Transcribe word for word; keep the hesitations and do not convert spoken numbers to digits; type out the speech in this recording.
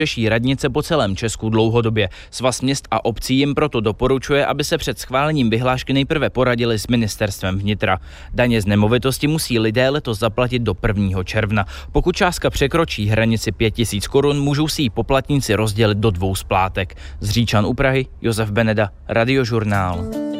řeší radnice po celém Česku dlouhodobě. Svaz měst a obcí jim proto doporučuje, aby se před schválením vyhlášky nejprve poradili s ministerstvem vnitra. Daně z nemovitosti musí lidé letos zaplatit do prvního června. Pokud částka překročí hranici pět tisíc korun, můžou si ji poplatníci rozdělit do dvou splátek. Z Říčan u Prahy, Josef Beneda, Radiožurnál.